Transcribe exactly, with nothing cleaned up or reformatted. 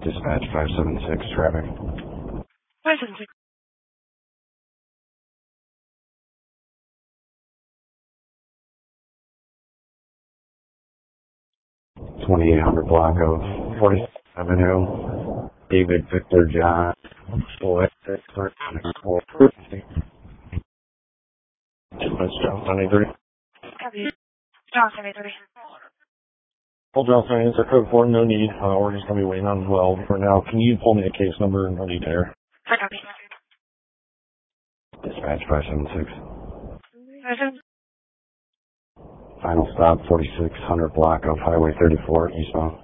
Dispatch five seven six, traffic. five seven six. twenty-eight hundred block of forty-sixth Avenue, David Victor John, Dispatch John seventy-three. Copy. John seventy-three. Hold John seventy, answer code four, no need. Uh, we're just going to be waiting on well for now. Can you pull me a case number and no need there? I copy. Dispatch five seven six. five seven six. Final stop, forty-six hundred block of Highway thirty-four, eastbound.